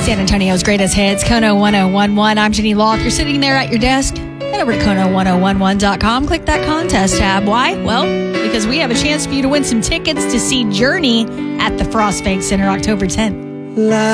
San Antonio's greatest hits, Kono 1011. I'm Jenny Law. If you're sitting there at your desk, head over to Kono1011.com. Click that contest tab. Why? Well, because we have a chance for you to win some tickets to see Journey at the Frost Bank Center October 10th.